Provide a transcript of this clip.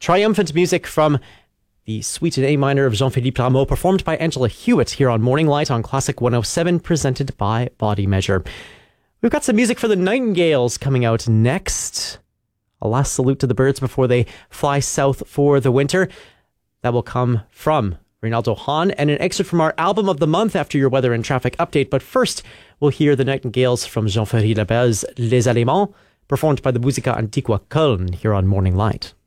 Triumphant music from the Suite in A minor of Jean-Philippe Rameau, performed by Angela Hewitt here on Morning Light on Classic 107, presented by Body Measure. We've got some music for the Nightingales coming out next. A last salute to the birds before they fly south for the winter. That will come from Reynaldo Hahn, and an excerpt from our album of the month after your weather and traffic update. But first, we'll hear the Nightingales from Jean-Ferry Labelle's Les Aliments, performed by the Musica Antiqua Köln here on Morning Light.